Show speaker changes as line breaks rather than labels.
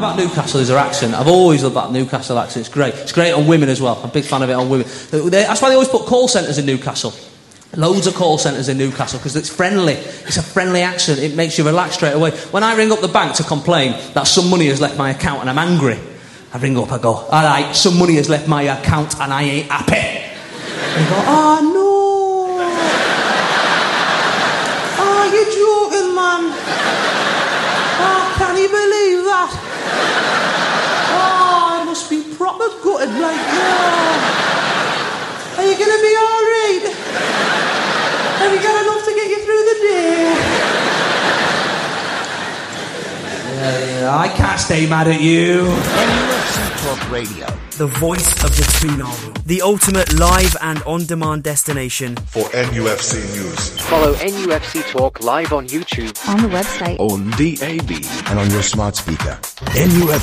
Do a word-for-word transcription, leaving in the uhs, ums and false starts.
about Newcastle is their accent. I've always loved that Newcastle accent. It's great. It's great on women as well. I'm a big fan of it on women. They, that's why they always put call centres in Newcastle. Loads of call centres in Newcastle because it's friendly. It's a friendly accent. It makes you relax straight away. When I ring up the bank to complain that some money has left my account and I'm angry, I ring up, I go, all right, some money has left my account and I ain't happy. And they go, oh no. Oh, you're joking, man. Oh, can you believe that? Oh, I must be proper gutted like that. Are you going to be all right? Have you got enough to get you through the day? Yeah, yeah, I can't stay mad at you.
N U F C Talk Radio.
The voice of the Tsunami. The ultimate live and on-demand destination
for N U F C news.
Follow N U F C Talk live on YouTube,
on the website,
on D A B,
and on your smart speaker.
N U F C